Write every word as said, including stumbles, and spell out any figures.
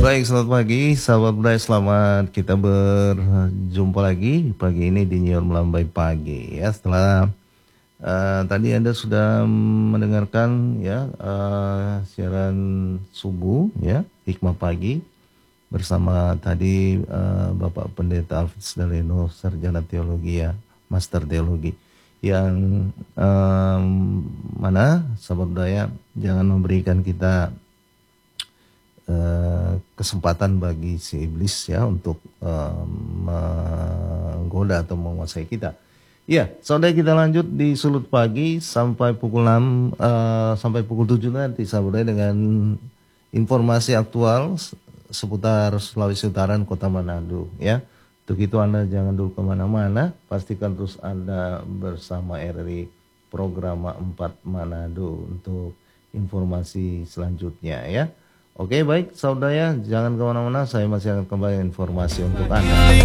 Baik, selamat pagi, sahabat budaya. Selamat kita berjumpa lagi pagi ini di Nyiar Melambai Pagi. Ya, setelah uh, tadi Anda sudah mendengarkan ya uh, siaran subuh ya Hikmah Pagi bersama tadi uh, Bapak Pendeta Alfons Daleno, Sarjana Teologi ya, Master Teologi. Yang um, mana sahabat budaya jangan memberikan kita Uh, kesempatan bagi si iblis ya untuk uh, menggoda atau menguasai kita. Ya, saudara, kita lanjut di Sulut Pagi sampai pukul enam uh, sampai pukul tujuh nanti saudara dengan informasi aktual seputar Sulawesi Utara dan Kota Manado ya. Untuk itu Anda jangan dulu kemana-mana, pastikan terus Anda bersama R R I Program empat Manado untuk informasi selanjutnya ya. Oke, baik saudara, jangan kemana-mana, saya masih akan kembali informasi untuk Anda.